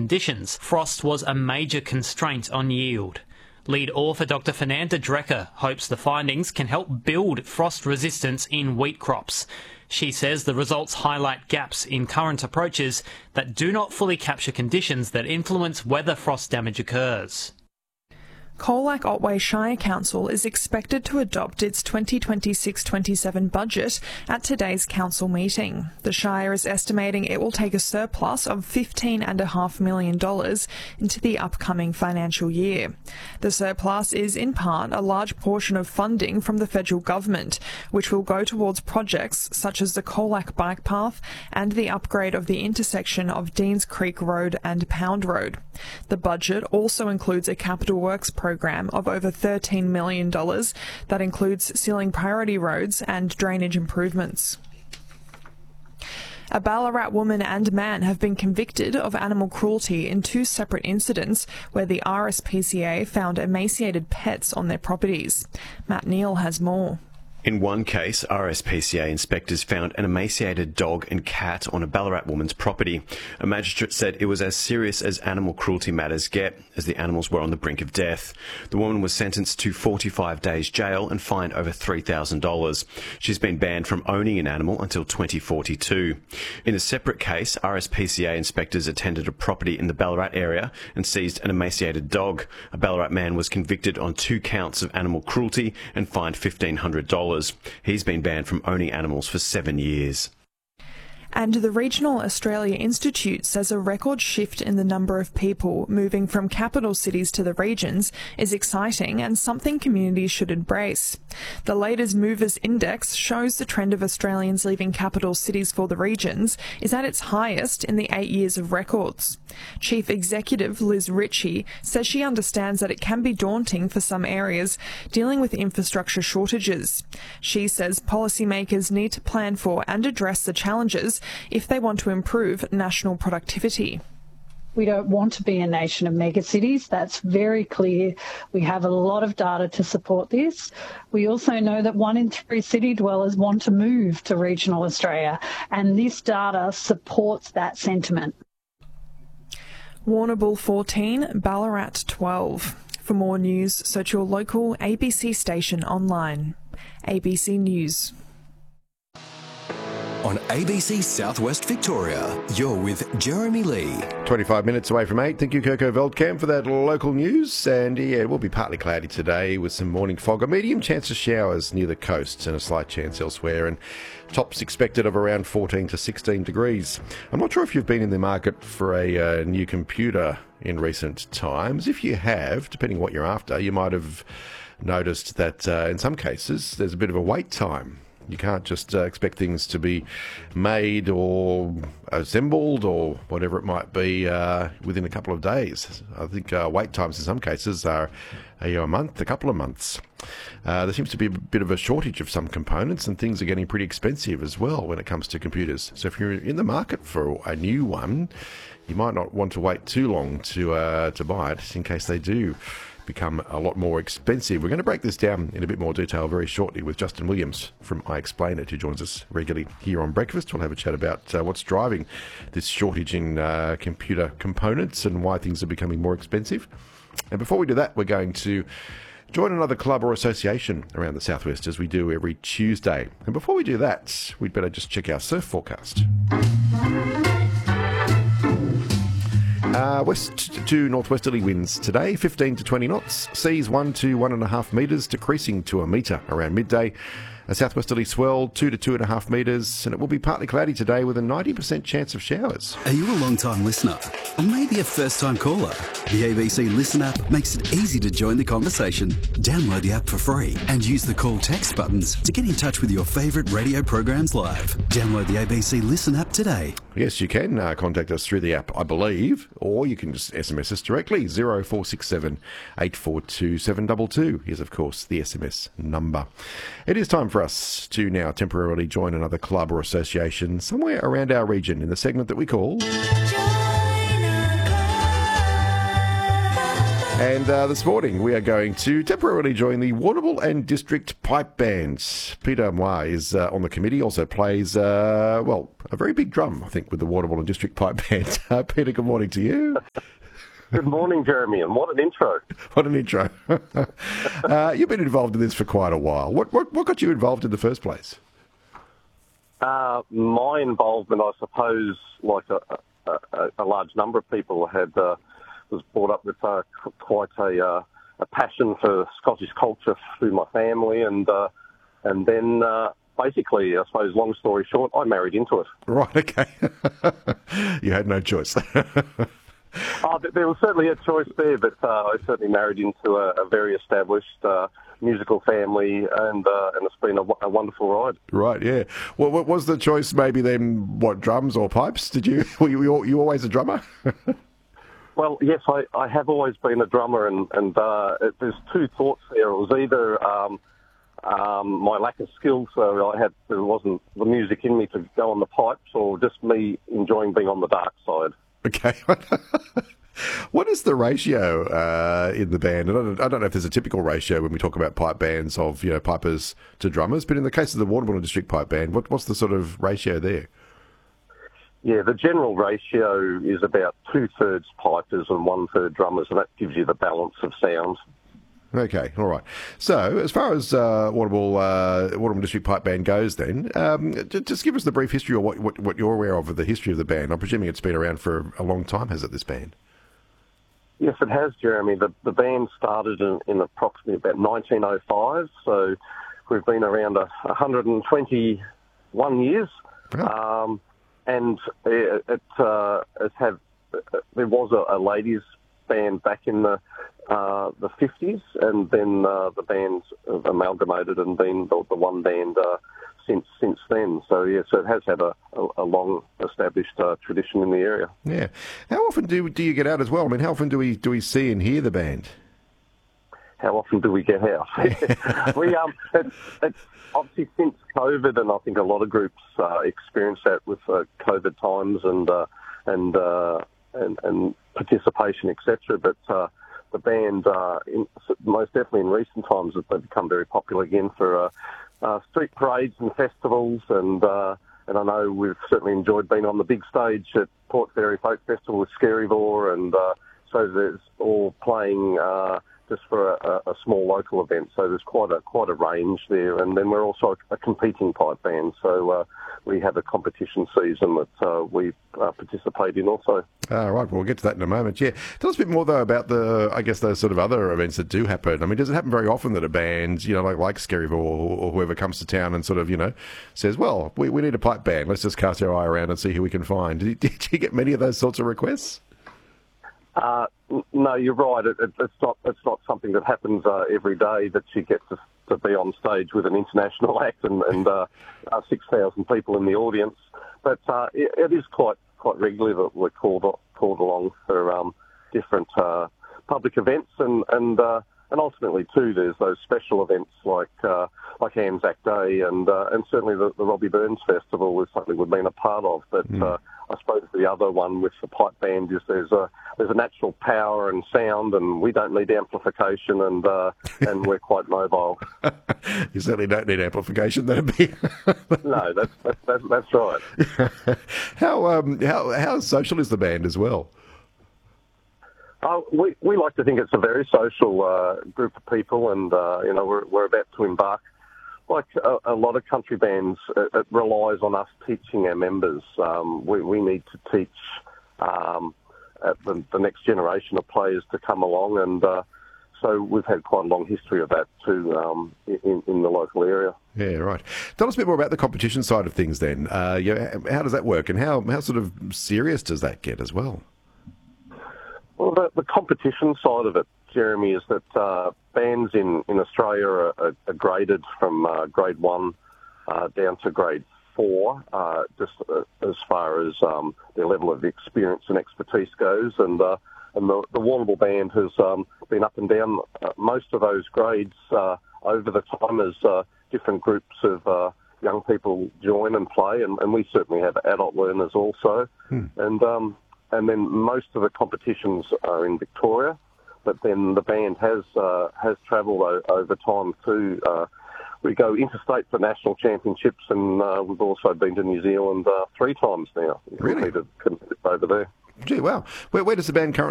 conditions, frost was a major constraint on yield. Lead author Dr. Fernanda Drecker hopes the findings can help build frost resistance in wheat crops. She says the results highlight gaps in current approaches that do not fully capture conditions that influence whether frost damage occurs. Colac Otway Shire Council is expected to adopt its 2026-27 budget at today's council meeting. The Shire is estimating it will take a surplus of $15.5 million into the upcoming financial year. The surplus is in part a large portion of funding from the federal government, which will go towards projects such as the Colac Bike Path and the upgrade of the intersection of Deans Creek Road and Pound Road. The budget also includes a capital works program of over $13 million that includes sealing priority roads and drainage improvements. A Ballarat woman and man have been convicted of animal cruelty in two separate incidents where the RSPCA found emaciated pets on their properties. Matt Neal has more. In one case, RSPCA inspectors found an emaciated dog and cat on a Ballarat woman's property. A magistrate said it was as serious as animal cruelty matters get, as the animals were on the brink of death. The woman was sentenced to 45 days jail and fined over $3,000. She's been banned from owning an animal until 2042. In a separate case, RSPCA inspectors attended a property in the Ballarat area and seized an emaciated dog. A Ballarat man was convicted on 2 counts of animal cruelty and fined $1,500. He's been banned from owning animals for 7 years. And the Regional Australia Institute says a record shift in the number of people moving from capital cities to the regions is exciting and something communities should embrace. The latest Movers Index shows the trend of Australians leaving capital cities for the regions is at its highest in the 8 years of records. Chief Executive Liz Ritchie says she understands that it can be daunting for some areas dealing with infrastructure shortages. She says policymakers need to plan for and address the challenges if they want to improve national productivity. We don't want to be a nation of megacities. That's very clear. We have a lot of data to support this. We also know that 1 in 3 city dwellers want to move to regional Australia, and this data supports that sentiment. Warrnambool 14, Ballarat 12. For more news, search your local ABC station online. ABC News. On ABC Southwest Victoria, you're with Jeremy Lee. 25 minutes away from 8. Thank you, Kirko Veldkamp, for that local news. And yeah, it will be partly cloudy today with some morning fog. A medium chance of showers near the coasts and a slight chance elsewhere. And tops expected of around 14 to 16 degrees. I'm not sure if you've been in the market for a new computer in recent times. If you have, depending what you're after, you might have noticed that in some cases there's a bit of a wait time. You can't just expect things to be made or assembled or whatever it might be within a couple of days. I think wait times in some cases are a month, a couple of months. There seems to be a bit of a shortage of some components, and things are getting pretty expensive as well when it comes to computers. So if you're in the market for a new one, you might not want to wait too long to buy it in case they do become a lot more expensive. We're going to break this down in a bit more detail very shortly with Justin Williams from I Explain It, who joins us regularly here on Breakfast. We'll have a chat about what's driving this shortage in computer components and why things are becoming more expensive. And before we do that, we're going to join another club or association around the southwest as we do every Tuesday. And before we do that, we'd better just check our surf forecast. West to northwesterly winds today, 15 to 20 knots. Seas 1 to 1.5 metres, decreasing to a metre around midday. A southwesterly swell 2 to 2.5 metres, and it will be partly cloudy today with a 90% chance of showers. Are you a long-time listener? Or maybe a first-time caller? The ABC Listen app makes it easy to join the conversation. Download the app for free and use the call text buttons to get in touch with your favourite radio programs live. Download the ABC Listen app today. Yes, you can contact us through the app, I believe, or you can just SMS us directly, 0467 842 722 is, of course, the SMS number. It is time for us to now temporarily join another club or association somewhere around our region in the segment that we call... And this morning we are going to temporarily join the Warrnambool and District Pipe Band. Peter Moi is on the committee, also plays, a very big drum, I think, with the Warrnambool and District Pipe Band. Peter, good morning to you. Good morning, Jeremy, and what an intro. What an intro. You've been involved in this for quite a while. What got you involved in the first place? My involvement, I suppose, like a large number of people, was brought up with quite a passion for Scottish culture through my family, and then basically, I suppose, long story short, I married into it. Right, okay. You had no choice. There was certainly a choice there, but I certainly married into a very established musical family, and it's been a wonderful ride. Right, yeah. Well, what was the choice? Maybe then, drums or pipes? Were you always a drummer? Well, yes, I have always been a drummer, and there's two thoughts there. It was either my lack of skill, so there wasn't the music in me to go on the pipes, or just me enjoying being on the dark side. Okay. What is the ratio in the band? I don't know if there's a typical ratio when we talk about pipe bands of pipers to drummers, but in the case of the Warrnambool and District Pipe Band, what's the sort of ratio there? Yeah, the general ratio is about 2/3 pipers and 1/3 drummers, and that gives you the balance of sound. Okay, all right. So, as far as Warrnambool District Pipe Band goes, then just give us the brief history, or what you're aware of the history of the band. I'm presuming it's been around for a long time, has it? This band? Yes, it has, Jeremy. The band started in approximately about 1905, so we've been around 121 years. Oh. And there was a ladies' band back in the 50s, and then the band's amalgamated and been the one band since then. So yes, it has had a long established tradition in the area. Yeah. How often do you get out as well? I mean, how often do we see and hear the band? How often do we get out? It's obviously since COVID, and I think a lot of groups experience that with COVID times and participation, etc. But the band, most definitely in recent times, they've become very popular again for street parades and festivals, and I know we've certainly enjoyed being on the big stage at Port Fairy Folk Festival with Skerryvore, and so there's all playing just for a small local event. So there's quite a range there, and then we're also a competing pipe band. So we have a competition season that we participate in also. Right, well, we'll get to that in a moment. Yeah, tell us a bit more though about those sort of other events that do happen. I mean, does it happen very often that a band, like Skerryvore or whoever comes to town and sort of says, well, we need a pipe band. Let's just cast our eye around and see who we can find. Did you get many of those sorts of requests? No, you're right. It's not something that happens every day, that you get to be on stage with an international act and 6,000 people in the audience. But it is quite regularly that we're called along for different public events, and ultimately too, there's those special events like Anzac Day and certainly the Robbie Burns Festival is something we've been a part of. But I suppose the other one with the pipe band is there's a natural power and sound, and we don't need amplification, and we're quite mobile. You certainly don't need amplification, that'd be. No, that's right. How social is the band as well? We like to think it's a very social group of people, and we're about to embark. Like a lot of country bands, it relies on us teaching our members. We need to teach the next generation of players to come along, and so we've had quite a long history of that too in the local area. Yeah, right. Tell us a bit more about the competition side of things then. How does that work, and how sort of serious does that get as well? Well, the competition side of it, Jeremy, is that bands in Australia are graded from grade 1 down to grade 4, just as far as their level of experience and expertise goes. And the Warrnambool band has been up and down most of those grades over the time as different groups of young people join and play, and we certainly have adult learners also. And then most of the competitions are in Victoria. but then the band has travelled over time too. We go interstate for national championships, and we've also been to New Zealand 3 times now. Really? Competed over there. Gee, wow. Where does the band currently